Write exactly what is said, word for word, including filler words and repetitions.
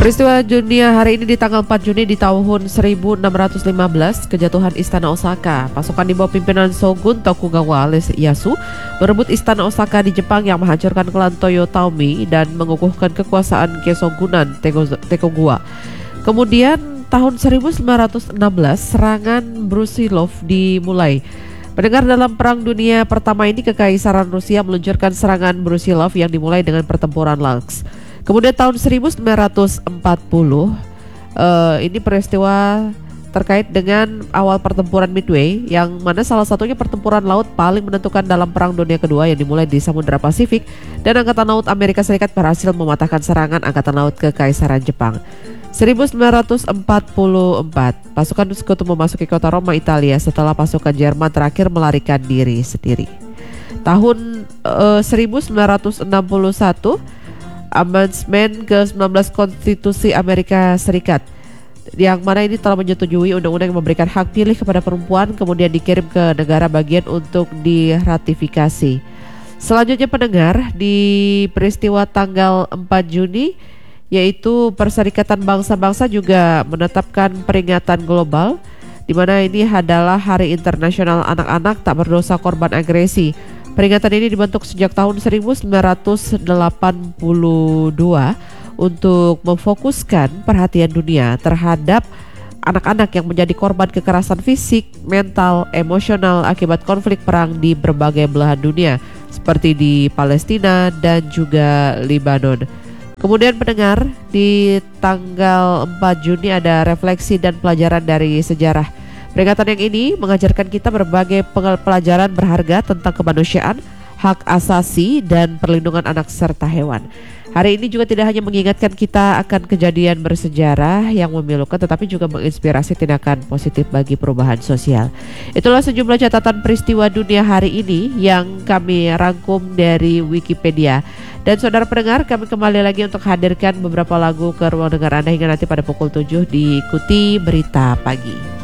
Peristiwa dunia hari ini di tanggal empat Juni di tahun seribu enam ratus lima belas, kejatuhan Istana Osaka. Pasukan di bawah pimpinan Shogun Tokugawa Ieyasu berebut Istana Osaka di Jepang yang menghancurkan klan Toyotomi dan mengukuhkan kekuasaan Keshogunan Tokugawa. Kemudian tahun seribu sembilan ratus enam belas serangan Brusilov dimulai. Pendengar, dalam Perang Dunia Pertama ini Kekaisaran Rusia meluncurkan serangan Brusilov yang dimulai dengan pertempuran Lens. Kemudian tahun seribu sembilan ratus empat puluh uh, ini peristiwa terkait dengan awal pertempuran Midway, yang mana salah satunya pertempuran laut paling menentukan dalam Perang Dunia Kedua yang dimulai di Samudra Pasifik, dan Angkatan Laut Amerika Serikat berhasil mematahkan serangan Angkatan Laut Kekaisaran Jepang. seribu sembilan ratus empat puluh empat, pasukan sekutu memasuki kota Roma, Italia setelah pasukan Jerman terakhir melarikan diri sendiri. Tahun uh, seribu sembilan ratus enam puluh satu, Amendment ke sembilan belas Konstitusi Amerika Serikat, yang mana ini telah menyetujui undang-undang yang memberikan hak pilih kepada perempuan, kemudian dikirim ke negara bagian untuk diratifikasi. Selanjutnya pendengar, di peristiwa tanggal empat Juni, yaitu Perserikatan Bangsa-Bangsa juga menetapkan peringatan global, di mana ini adalah Hari Internasional Anak-anak Tak Berdosa Korban Agresi. Peringatan ini dibentuk sejak tahun seribu sembilan ratus delapan puluh dua untuk memfokuskan perhatian dunia terhadap anak-anak yang menjadi korban kekerasan fisik, mental, emosional akibat konflik perang di berbagai belahan dunia, seperti di Palestina dan juga Lebanon. Kemudian pendengar, di tanggal empat Juni ada refleksi dan pelajaran dari sejarah. Peringatan yang ini mengajarkan kita berbagai pelajaran berharga tentang kemanusiaan, hak asasi, dan perlindungan anak serta hewan. Hari ini juga tidak hanya mengingatkan kita akan kejadian bersejarah yang memilukan, tetapi juga menginspirasi tindakan positif bagi perubahan sosial. Itulah sejumlah catatan peristiwa dunia hari ini yang kami rangkum dari Wikipedia. Dan saudara pendengar, kami kembali lagi untuk hadirkan beberapa lagu ke ruang dengar Anda hingga nanti pada pukul tujuh, diikuti berita pagi.